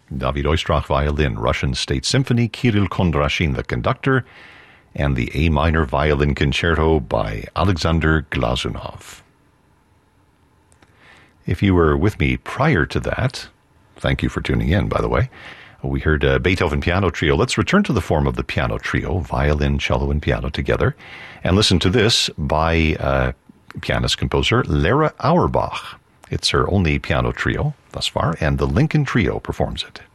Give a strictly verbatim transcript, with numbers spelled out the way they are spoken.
David Oistrakh violin, Russian State Symphony, Kirill Kondrashin the conductor, and the A minor violin concerto by Alexander Glazunov. If you were with me prior to that, thank you for tuning in, by the way. We heard a Beethoven Piano Trio. Let's return to the form of the piano trio, violin, cello, and piano together, and listen to this by uh, pianist-composer Lara Auerbach. It's her only piano trio thus far, and the Lincoln Trio performs it.